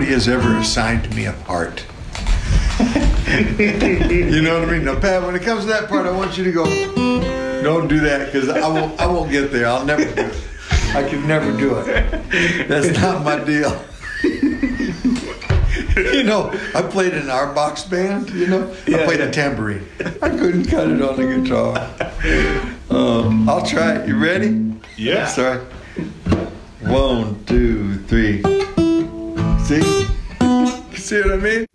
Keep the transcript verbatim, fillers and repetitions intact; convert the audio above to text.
nobody has ever assigned me a part. You know what I mean? Now, Pat, when it comes to that part, I want you to go, don't do that, because I won't, I won't get there. I'll never do it. I could never do it. That's not my deal. You know, I played in our box band, you know? Yeah, I played yeah. a tambourine. I couldn't cut it on the guitar. Um, I'll try it. You ready? Yeah. Sorry. One, two, three. See? You see what I mean?